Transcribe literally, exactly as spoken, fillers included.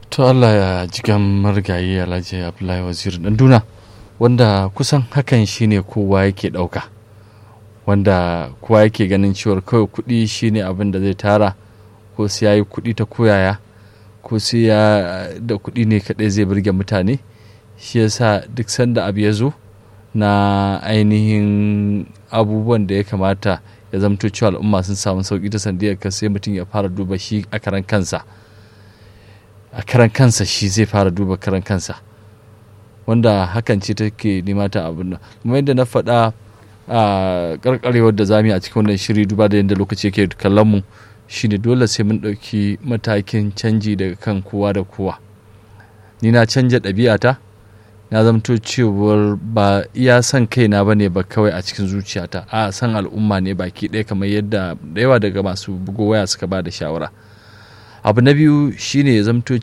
To Allah ya jigan marigayi Alhaji Abdullahi Waziri Danduna, wanda kusan hakan shine kowa yake ɗauka, wanda kowa yake ganin cewar kawai kuɗi shine abin da zai tara, ko sai ya yi kuɗi ta koyaya, ko sai ya da kuɗi ne kaɗai zai burge mutane. Shi yasa duk sanda abu ya zo na ainihin abubuwan da ya kamata ya zamto cewa al'umma sun samu sauƙi ta sandiyar ka, sai mutum ya fara duba shi a karan kansa a karan kansa shi zai fara duba karan kansa, wanda hakan ce take nema ta abin nan. Kuma yadda na faɗa a ƙarƙarewar da zamu yi a cikin wannan shiri, duba da yadda lokaci yake kallon mu, shine dole sai mun ɗauki matakin canji daga kan kowa da kowa. Ni na canja ɗabi'ata, na zamto cewar ba iya son kaina ba ne ba kawai a cikin zuciyata, a san al'umma ne baki ɗaya, kamar yadda da yawa daga masu bugo waya suka ba da shawara. Abu na biyu shine ya zamto